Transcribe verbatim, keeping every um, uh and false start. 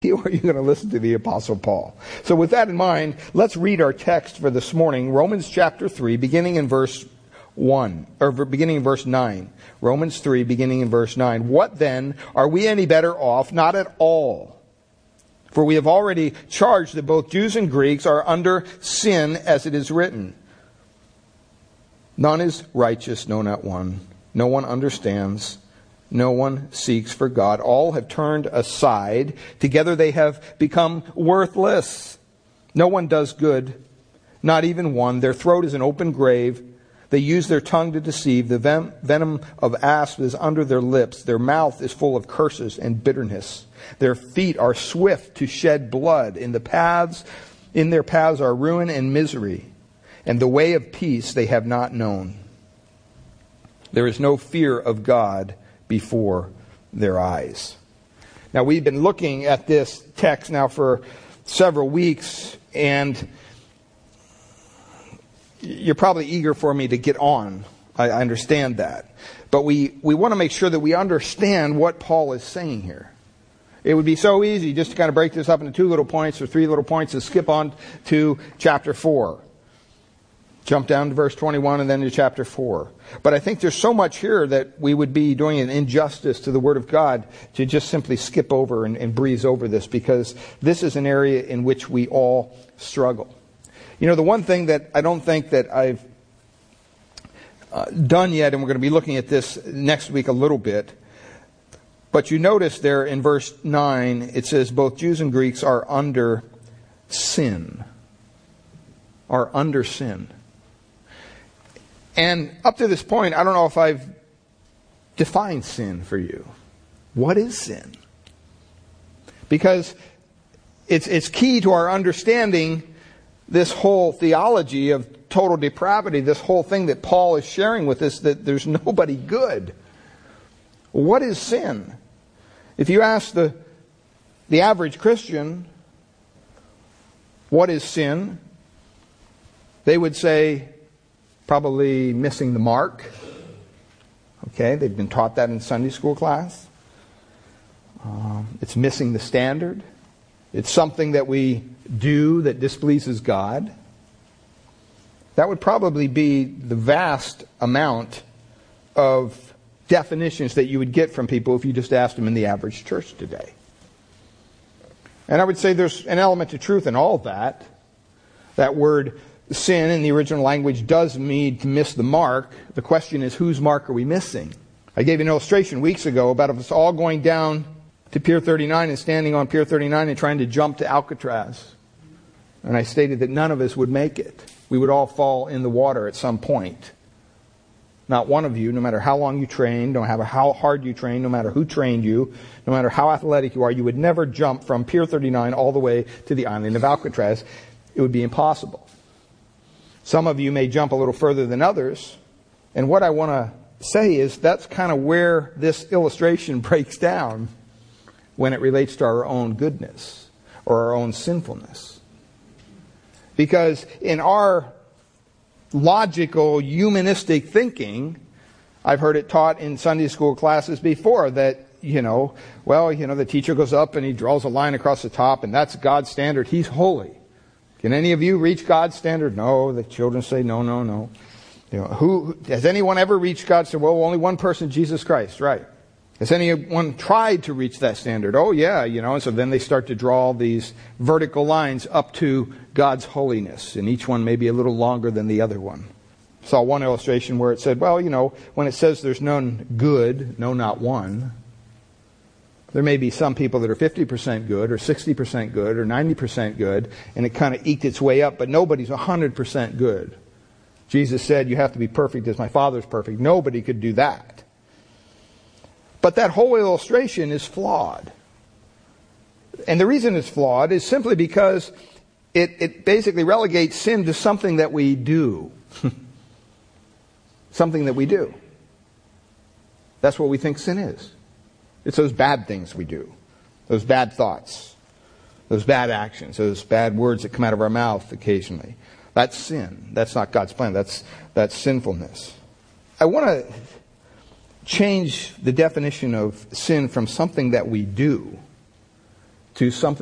Or are you going to listen to the Apostle Paul? So with that in mind, let's read our text for this morning, Romans chapter three, beginning in verse one, or beginning in verse nine. Romans three, beginning in verse nine. What then? Are we any better off? Not at all. For we have already charged that both Jews and Greeks are under sin, as it is written. None is righteous, no, not one. No one understands. No one seeks for God. All have turned aside. Together they have become worthless. No one does good, not even one. Their throat is an open grave. They use their tongue to deceive. The ven- venom of asp is under their lips. Their mouth is full of curses and bitterness. Their feet are swift to shed blood. In the paths, in their paths are ruin and misery. And the way of peace they have not known. There is no fear of God before their eyes. Now, we've been looking at this text now for several weeks, and you're probably eager for me to get on. I understand that. But we, we want to make sure that we understand what Paul is saying here. It would be so easy just to kind of break this up into two little points or three little points and skip on to chapter four. Jump down to verse twenty-one and then to chapter four. But I think there's so much here that we would be doing an injustice to the Word of God to just simply skip over and, and breeze over this, because this is an area in which we all struggle. You know, the one thing that I don't think that I've uh, done yet, and we're going to be looking at this next week a little bit, but you notice there in verse nine, it says both Jews and Greeks are under sin. Are under sin. And up to this point, I don't know if I've defined sin for you. What is sin? Because it's it's key to our understanding this whole theology of total depravity, this whole thing that Paul is sharing with us, that there's nobody good. What is sin? If you ask the, the average Christian, what is sin? They would say, probably missing the mark. Okay, they've been taught that in Sunday school class. Um, it's missing the standard. It's something that we do that displeases God. That would probably be the vast amount of definitions that you would get from people if you just asked them in the average church today. And I would say there's an element of truth in all that. That word sin in the original language does mean to miss the mark. The question is, whose mark are we missing? I gave you an illustration weeks ago about us all going down to Pier thirty-nine and standing on Pier thirty-nine and trying to jump to Alcatraz. And I stated that none of us would make it. We would all fall in the water at some point. Not one of you, no matter how long you trained, no matter how hard you trained, no matter who trained you, no matter how athletic you are, you would never jump from Pier thirty-nine all the way to the island of Alcatraz. It would be impossible. Some of you may jump a little further than others. And what I want to say is that's kind of where this illustration breaks down when it relates to our own goodness or our own sinfulness. Because in our logical, humanistic thinking, I've heard it taught in Sunday school classes before that, you know, well, you know, the teacher goes up and he draws a line across the top and that's God's standard. He's holy. Can any of you reach God's standard? No. The children say no, no, no. You know, who has anyone ever reached God's standard? Well, only one person, Jesus Christ, right? Has anyone tried to reach that standard? Oh, yeah, you know. And so then they start to draw these vertical lines up to God's holiness, and each one may be a little longer than the other one. Saw one illustration where it said, well, you know, when it says there's none good, no, not one. There may be some people that are fifty percent good or sixty percent good or ninety percent good, and it kind of eked its way up, but nobody's one hundred percent good. Jesus said, you have to be perfect as my Father's perfect. Nobody could do that. But that whole illustration is flawed. And the reason it's flawed is simply because it, it basically relegates sin to something that we do. Something that we do. That's what we think sin is. It's those bad things we do. Those bad thoughts. Those bad actions. Those bad words that come out of our mouth occasionally. That's sin. That's not God's plan. That's, that's sinfulness. I want to change the definition of sin from something that we do to something